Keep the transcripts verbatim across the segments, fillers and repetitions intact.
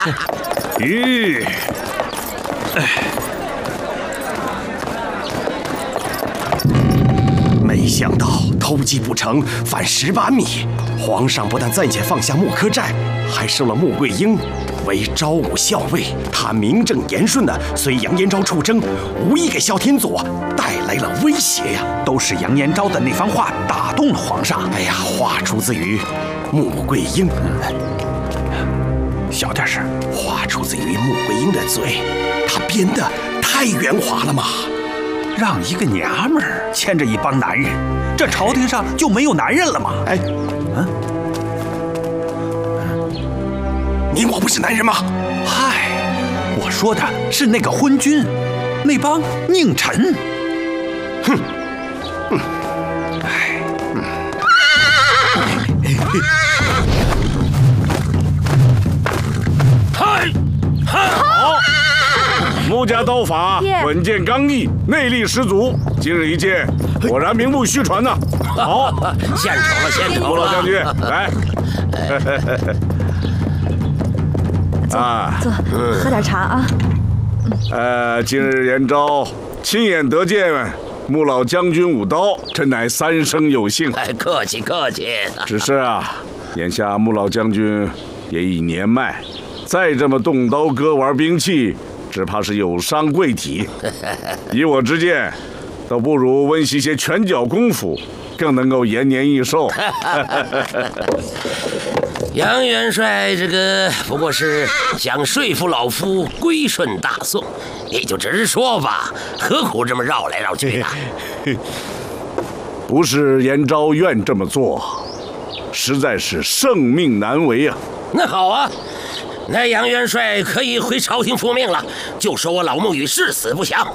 咦， 没想到偷鸡不成反蚀把米，皇上不但暂且放下穆柯寨，还收了穆桂英为昭武校尉。他名正言顺地随杨延昭出征，无疑给萧天佐带来了威胁呀！ 都是杨延昭的那番话打动了皇上。 哎呀，话出自于穆桂英， 小点声。 话出自于穆桂英的嘴，她编的太圆滑了嘛！ 让一个娘们儿牵着一帮男人，这朝廷上就没有男人了吗？ 哎， 嗯， 你我不是男人吗？ 嗨，我说的是那个昏君，那帮佞臣。 哼，嗯， 哎，嗯。 嗨，嗨，好！穆家刀法稳健刚毅，内力十足。今日一见，果然名不虚传呐！好， 献丑了，献丑了！ 穆老将军，来。 啊，坐，喝点茶啊。 呃，今日延昭亲眼得见穆老将军舞刀，真乃三生有幸。 哎，客气客气。 只是啊，眼下穆老将军也已年迈，再这么动刀割玩兵器，只怕是有伤贵体。以我之见，倒不如温习些拳脚功夫，更能够延年益寿。 杨元帅这个不过是想说服老夫归顺大宋，你就直说吧，何苦这么绕来绕去的？ 不是延昭愿这么做，实在是圣命难违啊。 那好啊，那杨元帅可以回朝廷复命了，就说我老穆与誓死不降。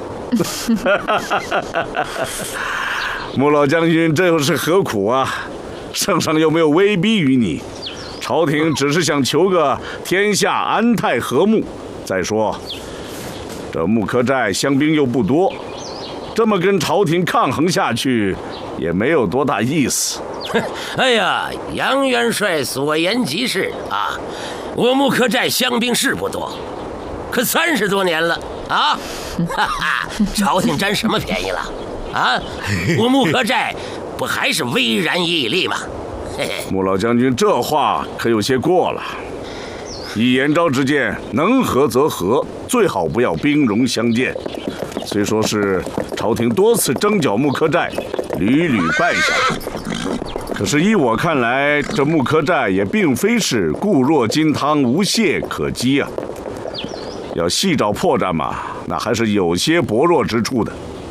穆老将军，这又是何苦啊？圣上又没有威逼于你，朝廷只是想求个天下安泰和睦。再说，这穆柯寨乡兵又不多，这么跟朝廷抗衡下去，也没有多大意思。 哎呀，杨元帅所言极是啊！我穆柯寨乡兵是不多，可三十多年了啊！哈哈，朝廷占什么便宜了？啊，我穆柯寨不还是巍然屹立吗？ 穆老将军这话可有些过了。以延昭之见，能和则和，最好不要兵戎相见。虽说是朝廷多次征剿穆柯寨，屡屡败下，可是依我看来，这穆柯寨也并非是固若金汤、无懈可击啊。要细找破绽嘛，那还是有些薄弱之处的。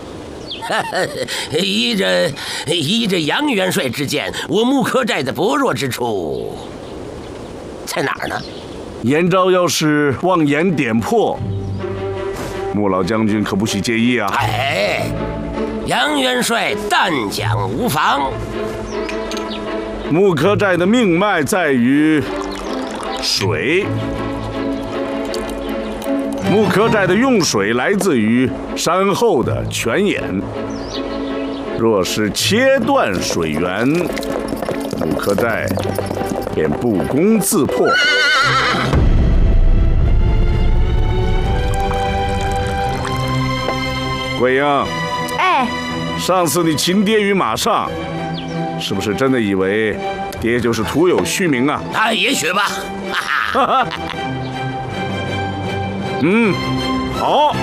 依着依着杨元帅之见，我穆柯寨的薄弱之处在哪儿呢？ 延昭要是妄言点破，穆老将军可不许介意啊！ 哎，杨元帅但讲无妨。 穆柯寨的命脉在于水，穆柯寨的用水来自于山后的泉眼。若是切断水源，穆柯寨便不攻自破。桂英， 哎， 上次你擒爹于马上，是不是真的以为爹就是徒有虚名啊？ 啊，也许吧。哈哈。 嗯，好。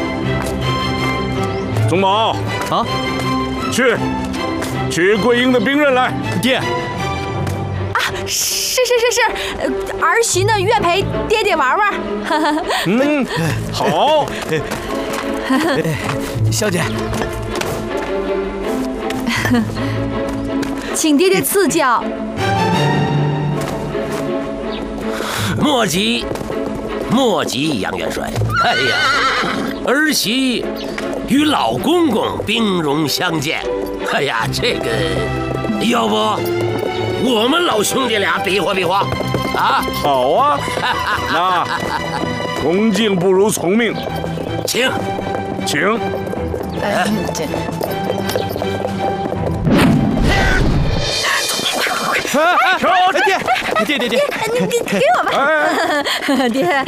宗保啊， 去取桂英的兵刃来。 爹。 啊，是是是是，呃，儿媳呢愿陪爹爹玩玩。 嗯，好。 小姐， 请爹爹赐教。 莫急，莫急，杨元帅。哎呀，儿媳与老公公兵戎相见，哎呀，这个要不我们老兄弟俩比划比划啊？ 好啊，那恭敬不如从命， 请。 请。 哎，这。 啊！爹爹爹爹爹， 你给给我吧，爹。